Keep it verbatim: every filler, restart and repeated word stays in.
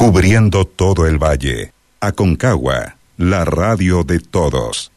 cubriendo todo el valle. Aconcagua, la radio de todos.